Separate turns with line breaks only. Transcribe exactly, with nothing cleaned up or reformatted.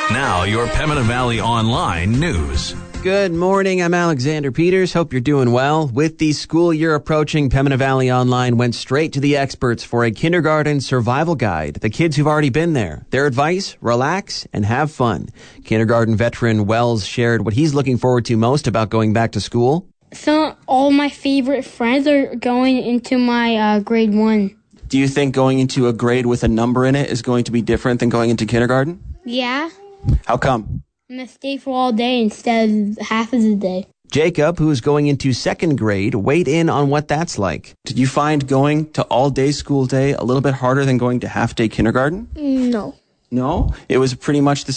Now, your Pembina Valley Online news.
Good morning, I'm Alexander Peters. Hope you're doing well. With the school year approaching, Pembina Valley Online went straight to the experts for a kindergarten survival guide. The kids who've already been there. Their advice, relax and have fun. Kindergarten veteran Wells shared what he's looking forward to most about going back to school.
So all my favorite friends are going into my uh, grade one.
Do you think going into a grade with a number in it is going to be different than going into kindergarten?
Yeah.
How come?
I'm going to stay for all day instead of half of the day.
Jacob, who is going into second grade, weighed in on what that's like. Did you find going to all-day school day a little bit harder than going to half-day kindergarten?
No.
No? It was pretty much the